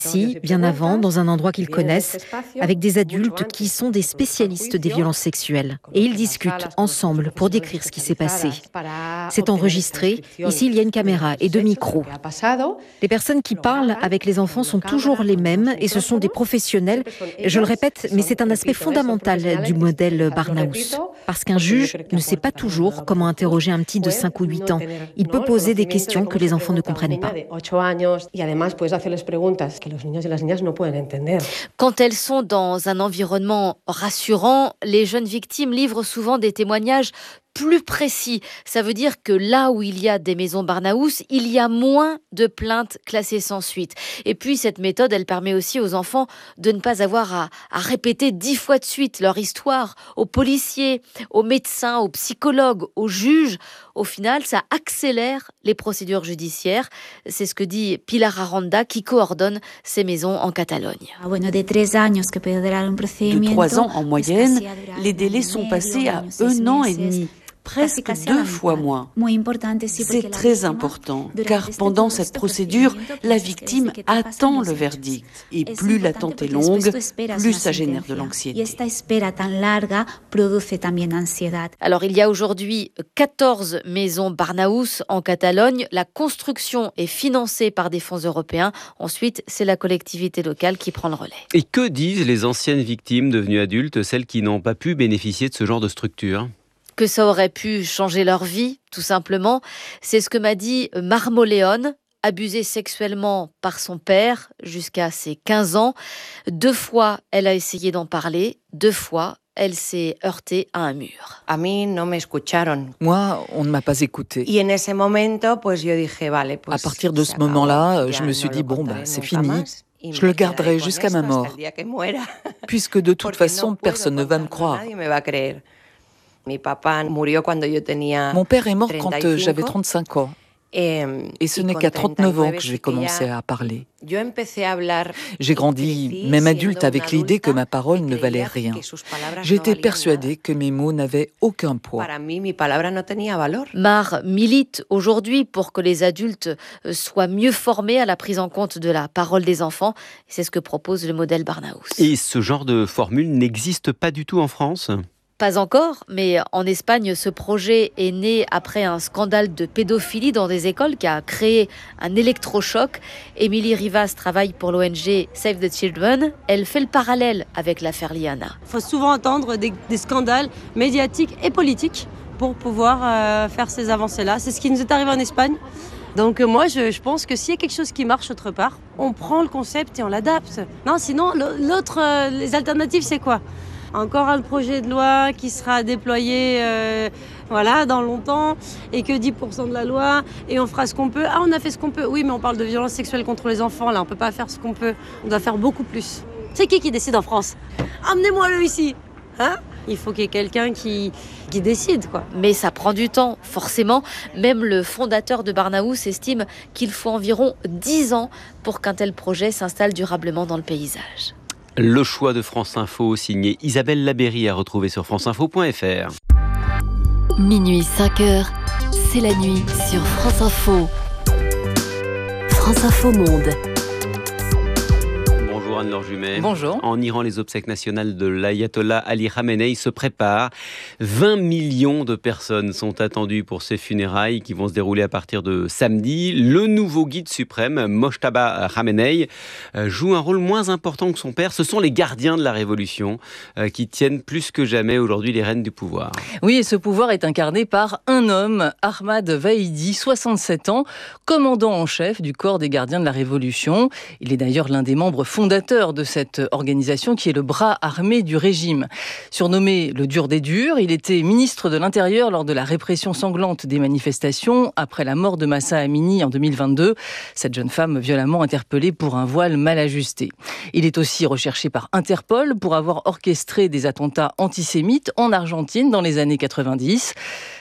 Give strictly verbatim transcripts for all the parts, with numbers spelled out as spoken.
Ici, bien avant, dans un endroit qu'ils connaissent, avec des adultes qui sont des spécialistes des violences sexuelles. Et ils discutent ensemble pour décrire ce qui s'est passé. C'est enregistré. Ici, il y a une caméra et deux micros. Les personnes qui parlent avec les enfants sont toujours les mêmes et ce sont des professionnels. Je le répète, mais c'est un aspect fondamental du modèle Barnahus. Parce qu'un juge ne sait pas toujours comment interroger un petit de cinq ou huit ans. Il peut poser des questions que les enfants ne comprennent pas. Quand elles sont dans un environnement rassurant, les jeunes victimes livrent souvent des témoignages plus précis. Ça veut dire que là où il y a des maisons Barnahus, il y a moins de plaintes classées sans suite. Et puis cette méthode, elle permet aussi aux enfants de ne pas avoir à, à répéter dix fois de suite leur histoire aux policiers, aux médecins, aux psychologues, aux juges. Au final, ça accélère les procédures judiciaires. C'est ce que dit Pilar Aranda, qui coordonne ces maisons en Catalogne. De trois ans en moyenne, les délais sont passés à un an et demi. Presque deux fois moins. C'est très important, car pendant cette procédure, la victime attend le verdict. Et plus l'attente est longue, plus ça génère de l'anxiété. Alors, il y a aujourd'hui quatorze maisons Barnahus en Catalogne. La construction est financée par des fonds européens. Ensuite, c'est la collectivité locale qui prend le relais. Et que disent les anciennes victimes devenues adultes, celles qui n'ont pas pu bénéficier de ce genre de structure ? Que ça aurait pu changer leur vie, tout simplement. C'est ce que m'a dit Marmoléon, abusée sexuellement par son père jusqu'à ses quinze ans. Deux fois, elle a essayé d'en parler. Deux fois, elle s'est heurtée à un mur. Moi, on ne m'a pas écoutée. À partir de ce moment-là, je me suis dit, bon, bah, c'est fini. Je le garderai jusqu'à ma mort. Puisque de toute façon, personne ne va me croire. Mon père est mort quand euh, j'avais trente-cinq ans. Et ce n'est qu'à trente-neuf ans que j'ai commencé à parler. J'ai grandi, même adulte, avec l'idée que ma parole ne valait rien. J'étais persuadée que mes mots n'avaient aucun poids. Mar milite aujourd'hui pour que les adultes soient mieux formés à la prise en compte de la parole des enfants. C'est ce que propose le modèle Barnahus. Et ce genre de formule n'existe pas du tout en France ? Pas encore, mais en Espagne, ce projet est né après un scandale de pédophilie dans des écoles qui a créé un électrochoc. Émilie Rivas travaille pour l'O N G Save the Children. Elle fait le parallèle avec l'affaire Liana. Il faut souvent attendre des, des scandales médiatiques et politiques pour pouvoir euh, faire ces avancées-là. C'est ce qui nous est arrivé en Espagne. Donc euh, moi, je, je pense que s'il y a quelque chose qui marche autre part, on prend le concept et on l'adapte. Non, sinon, l'autre, euh, les alternatives, c'est quoi ? Encore un projet de loi qui sera déployé euh, voilà, dans longtemps et que dix pour cent de la loi et on fera ce qu'on peut. Ah, on a fait ce qu'on peut. Oui, mais on parle de violence sexuelle contre les enfants. Là, on ne peut pas faire ce qu'on peut. On doit faire beaucoup plus. C'est qui qui décide en France ? Amenez-moi-le ici. Hein ? Il faut qu'il y ait quelqu'un qui, qui décide, quoi. Mais ça prend du temps, forcément. Même le fondateur de Barnahus estime qu'il faut environ dix ans pour qu'un tel projet s'installe durablement dans le paysage. Le choix de France Info, signé Isabelle Labéry, à retrouver sur franceinfo point f r. Minuit cinq heures, c'est la nuit sur France Info. France Info Monde. Bonjour Anne-Laure Jumet. Bonjour. En Iran, les obsèques nationales de l'ayatollah Ali Khamenei se préparent. vingt millions de personnes sont attendues pour ces funérailles qui vont se dérouler à partir de samedi. Le nouveau guide suprême, Mojtaba Khamenei, joue un rôle moins important que son père. Ce sont les gardiens de la révolution qui tiennent plus que jamais aujourd'hui les rênes du pouvoir. Oui, et ce pouvoir est incarné par un homme, Ahmad Vahidi, soixante-sept ans, commandant en chef du corps des gardiens de la révolution. Il est d'ailleurs l'un des membres fondateurs de cette organisation qui est le bras armé du régime. Surnommé le dur des durs, il était ministre de l'Intérieur lors de la répression sanglante des manifestations après la mort de Mahsa Amini en deux mille vingt-deux, cette jeune femme violemment interpellée pour un voile mal ajusté. Il est aussi recherché par Interpol pour avoir orchestré des attentats antisémites en Argentine dans les années quatre-vingt-dix.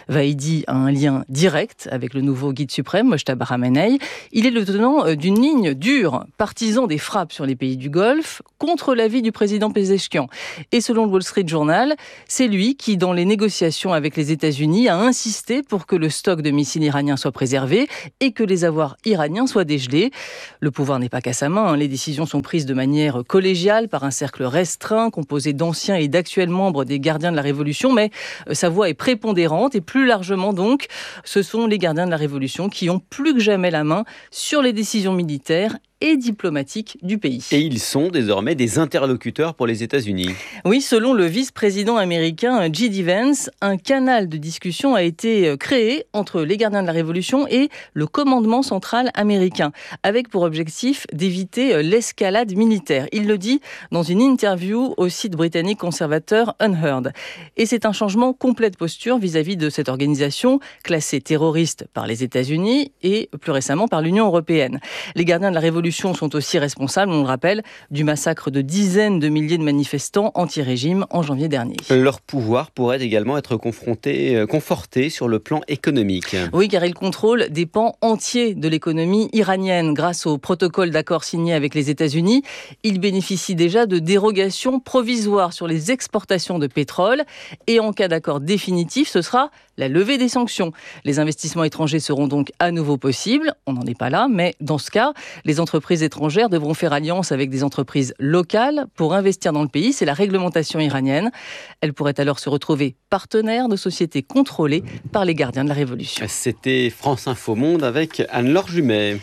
Vahidi a un lien direct avec le nouveau guide suprême, Mojtaba Khamenei. Il est le tenant d'une ligne dure, partisan des frappes sur les pays du Golfe, contre l'avis du président Pezeshkian. Et selon le Wall Street Journal, c'est lui qui, dans les négociations avec les États-Unis, a insisté pour que le stock de missiles iraniens soit préservé et que les avoirs iraniens soient dégelés. Le pouvoir n'est pas qu'à sa main. Les décisions sont prises de manière collégiale par un cercle restreint composé d'anciens et d'actuels membres des gardiens de la Révolution, mais sa voix est prépondérante et plus largement donc, ce sont les gardiens de la Révolution qui ont plus que jamais la main sur les décisions militaires et diplomatiques du pays. Et ils sont désormais des interlocuteurs pour les États-Unis. Oui, selon le vice-président américain J D Vance, un canal de discussion a été créé entre les gardiens de la Révolution et le commandement central américain, avec pour objectif d'éviter l'escalade militaire. Il le dit dans une interview au site britannique conservateur Unheard. Et c'est un changement complet de posture vis-à-vis de cette organisation classée terroriste par les États-Unis et plus récemment par l'Union européenne. Les gardiens de la Révolution sont aussi responsables, on le rappelle, du massacre de dizaines de milliers de manifestants anti-régime en janvier dernier. Leur pouvoir pourrait également être confronté, conforté sur le plan économique. Oui, car ils contrôlent des pans entiers de l'économie iranienne. Grâce au protocole d'accord signé avec les États-Unis, ils bénéficient déjà de dérogations provisoires sur les exportations de pétrole. Et en cas d'accord définitif, ce sera la levée des sanctions. Les investissements étrangers seront donc à nouveau possibles. On n'en est pas là, mais dans ce cas, les entreprises entreprises étrangères devront faire alliance avec des entreprises locales pour investir dans le pays. C'est la réglementation iranienne. Elles pourraient alors se retrouver partenaires de sociétés contrôlées par les gardiens de la Révolution. C'était France Info Monde avec Anne-Laure Jumet.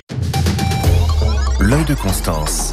L'œil de Constance.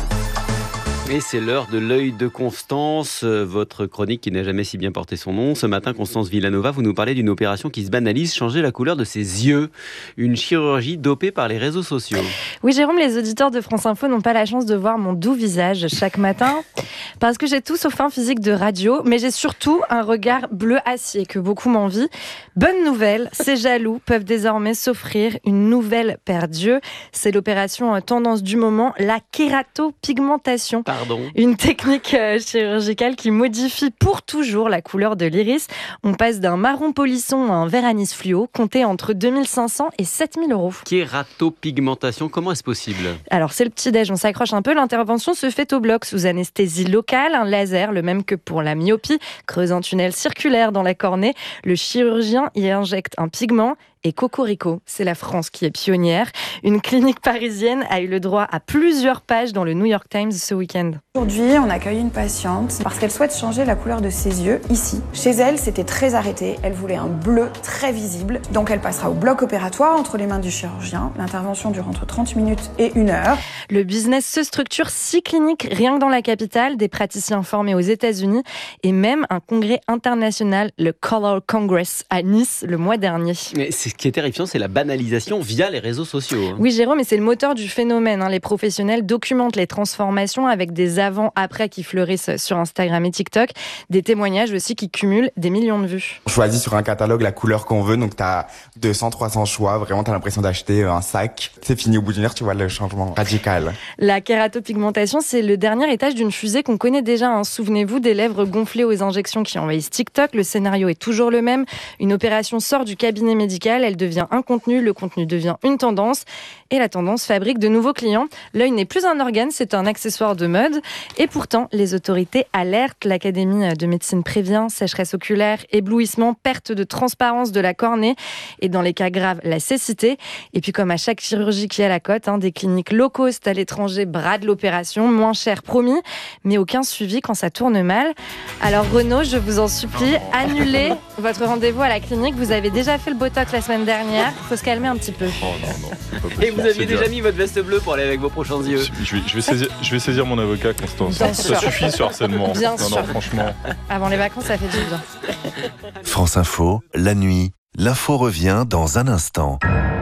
Et c'est l'heure de l'œil de Constance, votre chronique qui n'a jamais si bien porté son nom. Ce matin, Constance Villanova, vous nous parlez d'une opération qui se banalise, changer la couleur de ses yeux. Une chirurgie dopée par les réseaux sociaux. Oui, Jérôme, les auditeurs de France Info n'ont pas la chance de voir mon doux visage chaque matin, parce que j'ai tout sauf un physique de radio, mais j'ai surtout un regard bleu acier que beaucoup m'envient. Bonne nouvelle, ces jaloux peuvent désormais s'offrir une nouvelle paire d'yeux. C'est l'opération tendance du moment, la kératopigmentation. Pardon. Une technique euh, chirurgicale qui modifie pour toujours la couleur de l'iris. On passe d'un marron polisson à un vert anis fluo, compté entre deux mille cinq cents et sept mille euros. Kératopigmentation, comment est-ce possible ? Alors c'est le petit-déj, on s'accroche un peu. L'intervention se fait au bloc sous anesthésie locale, un laser, le même que pour la myopie, creuse un tunnel circulaire dans la cornée. Le chirurgien y injecte un pigment. Et cocorico, c'est la France qui est pionnière. Une clinique parisienne a eu le droit à plusieurs pages dans le New York Times ce week-end. Aujourd'hui, on accueille une patiente parce qu'elle souhaite changer la couleur de ses yeux ici. Chez elle, c'était très arrêté. Elle voulait un bleu très visible. Donc elle passera au bloc opératoire entre les mains du chirurgien. L'intervention dure entre trente minutes et une heure. Le business se structure six cliniques rien que dans la capitale, des praticiens formés aux États-Unis et même un congrès international, le Color Congress, à Nice le mois dernier. Mais c'est Ce qui est terrifiant, c'est la banalisation via les réseaux sociaux. Hein. Oui, Jérôme, et c'est le moteur du phénomène. Hein. Les professionnels documentent les transformations avec des avant-après qui fleurissent sur Instagram et TikTok. Des témoignages aussi qui cumulent des millions de vues. On choisit sur un catalogue la couleur qu'on veut, donc t'as deux cents, trois cents choix. Vraiment, t'as l'impression d'acheter un sac. C'est fini, au bout d'une heure, tu vois le changement radical. La kératopigmentation, c'est le dernier étage d'une fusée qu'on connaît déjà. Hein. Souvenez-vous des lèvres gonflées aux injections qui envahissent TikTok. Le scénario est toujours le même. Une opération sort du cabinet médical. Elle devient un contenu, le contenu devient une tendance et la tendance fabrique de nouveaux clients. L'œil n'est plus un organe, c'est un accessoire de mode et pourtant les autorités alertent. L'Académie de médecine prévient sécheresse oculaire, éblouissement, perte de transparence de la cornée et dans les cas graves, la cécité. Et puis comme à chaque chirurgie qui a la cote, hein, des cliniques low cost à l'étranger bradent l'opération, moins cher promis, mais aucun suivi quand ça tourne mal. Alors Renaud, je vous en supplie, annulez votre rendez-vous à la clinique. Vous avez déjà fait le Botox la semaine dernière. Il faut se calmer un petit peu. Oh non, non, et vous aviez déjà mis votre veste bleue pour aller avec vos prochains yeux. Je vais, je vais, saisir, je vais saisir mon avocat, Constance. Bien ça sûr. suffit ce harcèlement. Bien non, sûr. non, franchement. Avant les vacances, ça fait du bien. France Info, la nuit, l'info revient dans un instant.